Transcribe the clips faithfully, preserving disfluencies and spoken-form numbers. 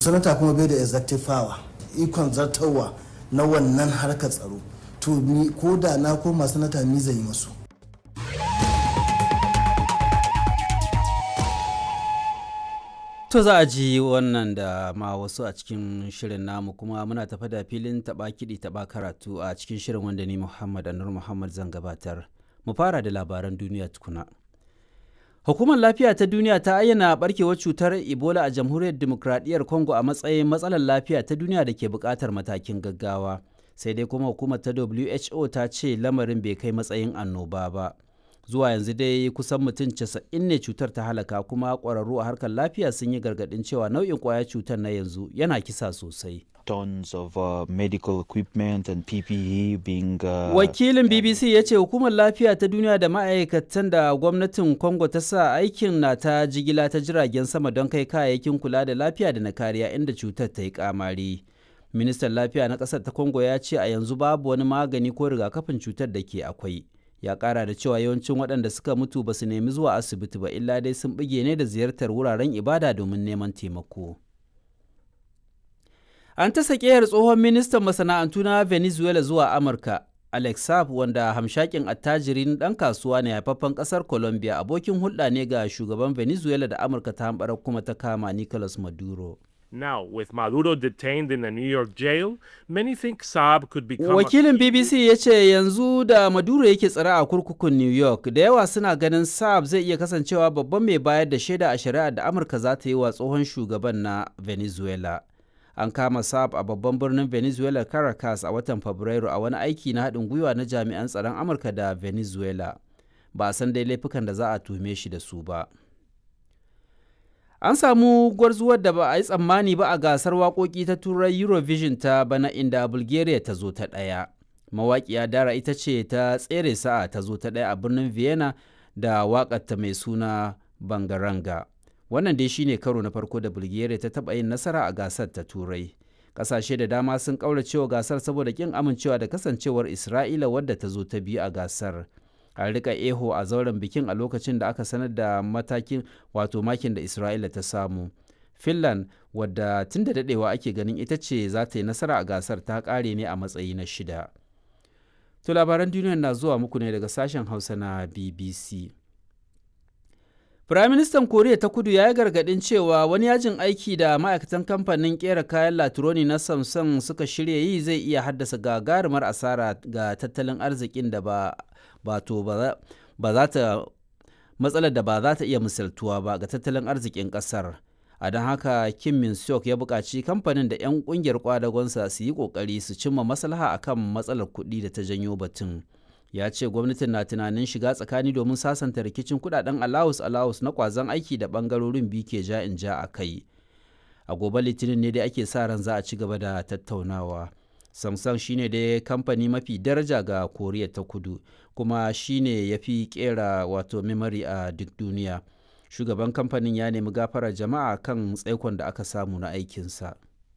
sanata kuma bai da executive power, ikon zartarwa na wannan harkar tsaro. To ni ko da na koma sanata ni zai yi masu. To za a ji wannan da ma wasu a cikin shirin namu, kuma muna tafa da filin taɓa kiɗi taɓa karatu a cikin shirin wanda ni Muhammad Anur Muhammad zan gabatar. Mu fara da labaran duniya tukuna. Hukumar Lafiya ta Duniya ta ayyana barkewar cutar Ebola a Jamhuriyar Dimokuraɗiyyar Congo a matsayin matsalar lafiya ta duniya da ke buƙatar matakin gaggawa. Sai dai kuma hukumar ta W H O ta ce lamarin bai kai matsayin annoba ba. Zuwa yanzu dai kusan mutum casa'in ne cutar ta halaka, kuma ƙwararru a harkar lafiya sun yi gargaɗin cewa nau'in ƙwayar cutar na yanzu yana kisa sosai. Tons of uh, medical equipment and P P E being uh, Wakilin B B C ya ce hukumar lafiya ta duniya da ma'aikatan da gwamnatin Congo ta sa aikin na ta jigila ta jiragen sama don kai kayayyakin kula da lafiya da na kariya inda cutar ta yi kamari. Ministan lafiya na ƙasar ta Congo ya ce a yanzu babu wani magani ko rigakafin cutar da ke akwai. Ya ƙara da cewa yawancin waɗanda suka mutu ba su nemi zuwa asibiti ba, illa dai sun bige ne da ziyartar wuraren ibada domin neman taimako. An ta sakeyar tsohon ministan masana'antu na Venezuela zuwa Amurka, Alex Saab, wanda hamshakin attajirin ɗan kasuwa ne haifaffen ƙasar Colombia, abokin hulɗa ne ga shugaban Venezuela da Amurka ta hambara kuma ta kama Nicolas Maduro. Now, with Maduro detained in a New York jail, many think Saab could become Wakilin B B C ya ce yanzu da Maduro yake tsare a kurkukun New York, da yawa suna ganin Saab zai iya kasancewa babban mai bayar da shaida a shari'ar da Amurka za ta yi wa tsohon shugaban na Venezuela. An kama Saab a babban birnin Venezuela, Caracas, a watan Fabrairu a wani aiki na haɗin gwiwa na jami'an tsaron Amurka da Venezuela. Ba a san dai laifukan da za a tuhume shi da su ba. An samu gwarzuwar da ba a yi tsammani ba a gasar waƙoƙi ta Turai Eurovision ta bana, inda Bulgaria ta zo ta ɗaya. Mawaƙiya Dara ita ce ta tsere sa'a ta zo ta ɗaya a birnin Vienna da waƙarta mai suna Bangaranga. Wannan dai shine karo na farko da Bulgaria ta taɓa yin nasara a gasar ta Turai. Ƙasashe da dama sun ƙauracewa gasar saboda ƙin amincewa da kasancewar Isra'ila wadda ta zo ta biyu a gasar. An rika eho a zauren bikin a lokacin da aka sanar da matakin wato makin da Isra'ila ta samu. Finland, wadda tun da daɗewa ake ganin ita ce za ta yi nasara a gasar, ta ƙare ne a matsayi na shida. To labaran duniya na zuwa muku ne daga sashen Hausa na B B C. Firaministan Koriya ta Kudu ya yi gargaɗin cewa wani yajin aiki da ma'aikatan kamfanin ƙera kayan latironi na Samsung suka shirya yi zai iya haddasa gagarumar asara ga tattalin arzikin da ba bato ba za ta matsalar da ba za ta iya misaltuwa ba ga tattalin arzikin ƙasar. A don haka Kim Min Seok ya buƙaci kamfanin da 'yan ƙungiyar kwadagonsa su yi ƙoƙari su cimma maslaha akan matsalar kuɗi da ta janyo batun. Ya ce gwamnatin na tunanin shiga tsakani domin sasanta rikicin kuɗaɗen alawus alawus na ƙwazon aiki da ɓangarorin biyu ke ja in ja a kai. A gobe Litinin ne dai ake sa ran za a ci gaba da tattaunawa. Samsung shine dai kamfani mafi daraja ga Koriya ta Kudu, kuma shine ya fi kera wato memory a duk duniya. Shugaban kamfanin ya nemi gafarar jama'a kan tsaikon da aka samu na aikinsa.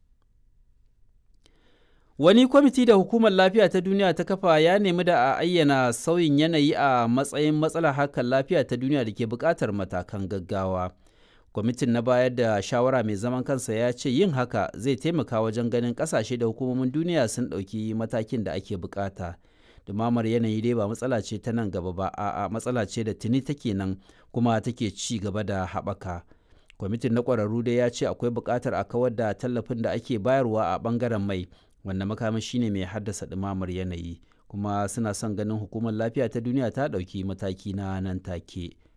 Wani kwamiti da Hukumar Lafiya ta Duniya ta kafa ya nemi da a ayyana sauyin yanayi a matsayin matsalar harkar lafiya ta duniya da ke buƙatar matakan gaggawa. Kwamitin na bayar da shawara mai zaman kansa ya ce yin haka zai taimaka wajen ganin ƙasashe da hukumomin duniya sun ɗauki matakin da ake buƙata. Dumamar yanayi dai ba matsala ce ta nan gaba ba, a'a matsala ce da tuni take nan kuma take ci gaba da haɓaka. Kwamitin na ƙwararru dai ya ce akwai buƙatar a kawar da tallafin da ake bayarwa a ɓangaren mai, wanda makamashi ne mai haddasa ɗumamar yanayi, kuma suna son ganin Hukumar Lafiya ta Duniya ta ɗauki mataki na nan take.